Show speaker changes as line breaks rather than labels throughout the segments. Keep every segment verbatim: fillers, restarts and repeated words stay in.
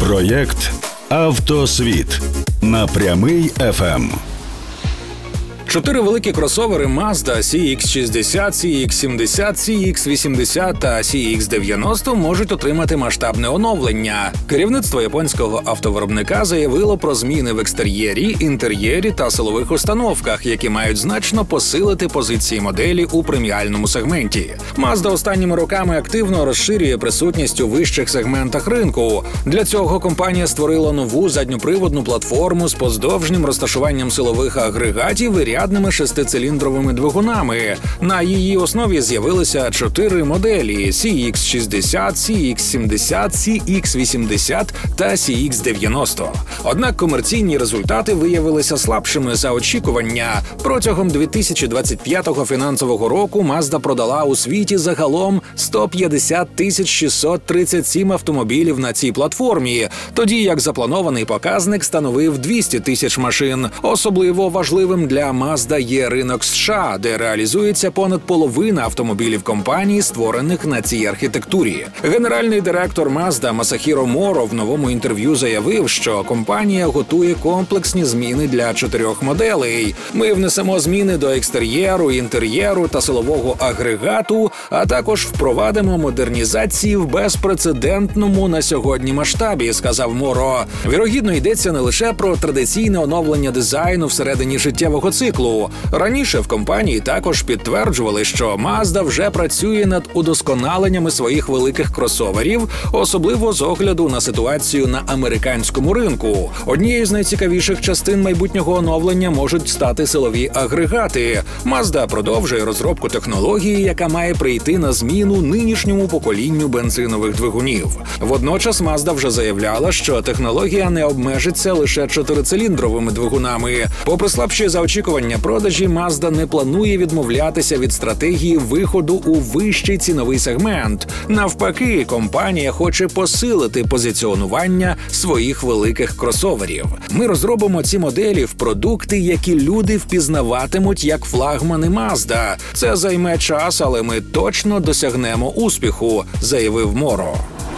Проєкт «Автосвіт» на Прямий еф ем.
Чотири великі кросовери Mazda сі ікс шістдесят, сі ікс сімдесят, сі ікс вісімдесят та сі ікс дев'яносто можуть отримати масштабне оновлення. Керівництво японського автовиробника заявило про зміни в екстер'єрі, інтер'єрі та силових установках, які мають значно посилити позиції моделі у преміальному сегменті. Mazda останніми роками активно розширює присутність у вищих сегментах ринку. Для цього компанія створила нову задньоприводну платформу з поздовжнім розташуванням силових агрегатів і рядними шестициліндровими двигунами. На її основі з'явилися чотири моделі – сі ікс шістдесят, сі ікс сімдесят, сі ікс вісімдесят та сі ікс дев'яносто. Однак комерційні результати виявилися слабшими за очікування. Протягом дві тисячі двадцять п'ятого фінансового року Mazda продала у світі загалом сто п'ятдесят тисяч шістсот тридцять сім автомобілів на цій платформі, тоді як запланований показник становив двісті тисяч машин. Особливо важливим для Mazda є ринок США, де реалізується понад половина автомобілів компанії, створених на цій архітектурі. Генеральний директор Mazda Масахіро Моро в новому інтерв'ю заявив, що компанія готує комплексні зміни для чотирьох моделей. Ми внесемо зміни до екстер'єру, інтер'єру та силового агрегату, а також впровадимо модернізації в безпрецедентному на сьогодні масштабі, сказав Моро. Вірогідно, йдеться не лише про традиційне оновлення дизайну всередині життєвого циклу. Раніше в компанії також підтверджували, що Mazda вже працює над удосконаленнями своїх великих кросоверів, особливо з огляду на ситуацію на американському ринку. Однією з найцікавіших частин майбутнього оновлення можуть стати силові агрегати. Mazda продовжує розробку технології, яка має прийти на зміну нинішньому поколінню бензинових двигунів. Водночас Mazda вже заявляла, що технологія не обмежиться лише чотирициліндровими двигунами. Попри слабші за очікування продажі, Mazda не планує відмовлятися від стратегії виходу у вищий ціновий сегмент. Навпаки, компанія хоче посилити позиціонування своїх великих кросоверів. Ми розробимо ці моделі в продукти, які люди впізнаватимуть як флагмани Mazda. Це займе час, але ми точно досягнемо успіху, заявив Моро.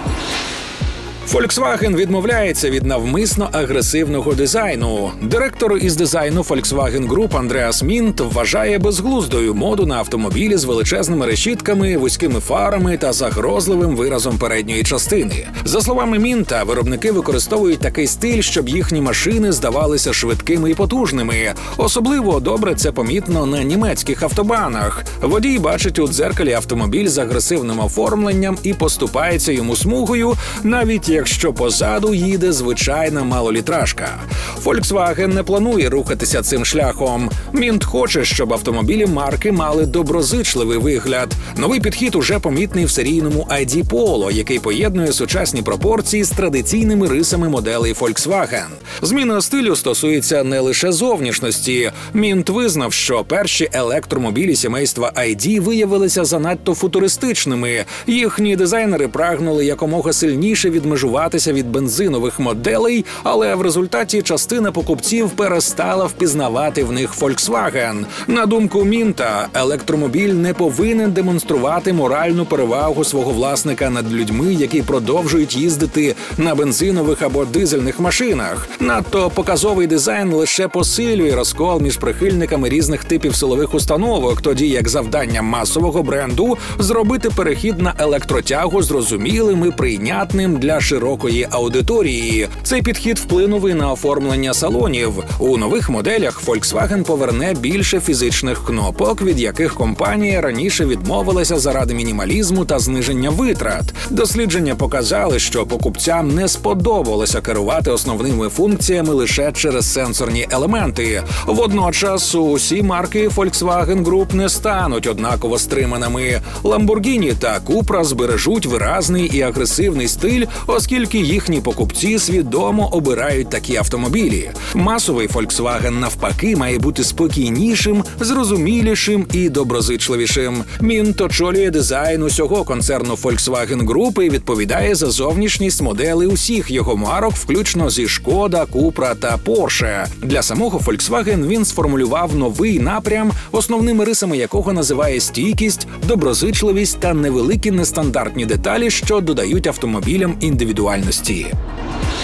Volkswagen відмовляється від навмисно агресивного дизайну. Директор із дизайну Volkswagen Group Андреас Мінт вважає безглуздою моду на автомобілі з величезними решітками, вузькими фарами та загрозливим виразом передньої частини. За словами Мінта, виробники використовують такий стиль, щоб їхні машини здавалися швидкими і потужними. Особливо добре це помітно на німецьких автобанах. Водій бачить у дзеркалі автомобіль з агресивним оформленням і поступається йому смугою, навіть якщо позаду їде звичайна малолітражка. Volkswagen не планує рухатися цим шляхом. Мінт хоче, щоб автомобілі марки мали доброзичливий вигляд. Новий підхід уже помітний в серійному ай ді Polo, який поєднує сучасні пропорції з традиційними рисами моделей Volkswagen. Зміна стилю стосується не лише зовнішності. Мінт визнав, що перші електромобілі сімейства ай ді виявилися занадто футуристичними. Їхні дизайнери прагнули якомога сильніше відмежувати від бензинових моделей, але в результаті частина покупців перестала впізнавати в них Volkswagen. На думку Мінта, електромобіль не повинен демонструвати моральну перевагу свого власника над людьми, які продовжують їздити на бензинових або дизельних машинах. Надто показовий дизайн лише посилює розкол між прихильниками різних типів силових установок, тоді як завдання масового бренду – зробити перехід на електротягу зрозумілим і прийнятним для широкої аудиторії. Цей підхід вплинув і на оформлення салонів. У нових моделях Volkswagen поверне більше фізичних кнопок, від яких компанія раніше відмовилася заради мінімалізму та зниження витрат. Дослідження показали, що покупцям не сподобалося керувати основними функціями лише через сенсорні елементи. Водночас усі марки Volkswagen Group не стануть однаково стриманими. Lamborghini та Cupra збережуть виразний і агресивний стиль, оскільки їхні покупці свідомо обирають такі автомобілі. Масовий Volkswagen, навпаки, має бути спокійнішим, зрозумілішим і доброзичливішим. Мінт очолює дизайн усього концерну Volkswagen Group і відповідає за зовнішність моделей усіх його марок, включно зі Шкода, Cupra та Porsche. Для самого Volkswagen він сформулював новий напрям, основними рисами якого називає стійкість, доброзичливість та невеликі нестандартні деталі, що додають автомобілям індивідуальності.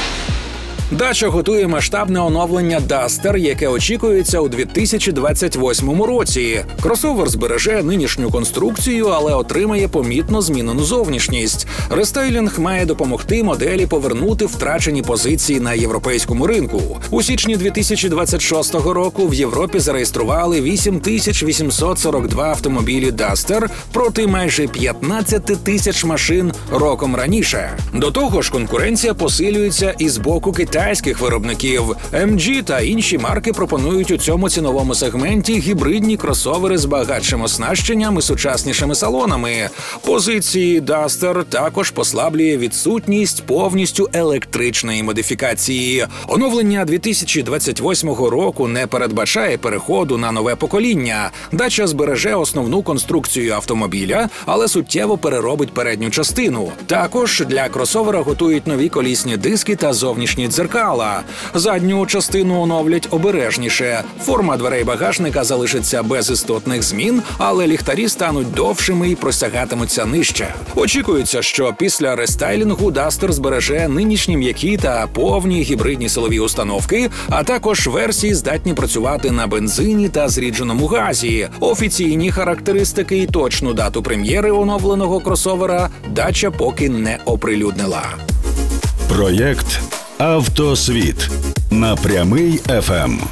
Дача готує масштабне оновлення Duster, яке очікується у дві тисячі двадцять восьмому році. Кросовер збереже нинішню конструкцію, але отримає помітно змінену зовнішність. Рестайлінг має допомогти моделі повернути втрачені позиції на європейському ринку. У січні дві тисячі двадцять шостого року в Європі зареєстрували вісім тисяч вісімсот сорок два автомобілі Duster проти майже п'ятнадцять тисяч машин роком раніше. До того ж, конкуренція посилюється і з боку китайських виробників. ем джі та інші марки пропонують у цьому ціновому сегменті гібридні кросовери з багатшим оснащенням і сучаснішими салонами. Позиції Duster також послаблює відсутність повністю електричної модифікації. Оновлення дві тисячі двадцять восьмого року не передбачає переходу на нове покоління. Дача збереже основну конструкцію автомобіля, але суттєво переробить передню частину. Також для кросовера готують нові колісні диски та зовнішні дзеркала. Задню частину оновлять обережніше. Форма дверей багажника залишиться без істотних змін, але ліхтарі стануть довшими і простягатимуться нижче. Очікується, що після рестайлінгу Duster збереже нинішні м'які та повні гібридні силові установки, а також версії здатні працювати на бензині та зрідженому газі. Офіційні характеристики і точну дату прем'єри оновленого кросовера Дача поки не оприлюднила.
Проєкт «Автосвіт» на Прямий еф ем.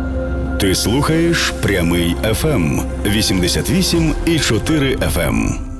Ти слухаєш Прямий еф ем вісімдесят вісім і чотири еф ем.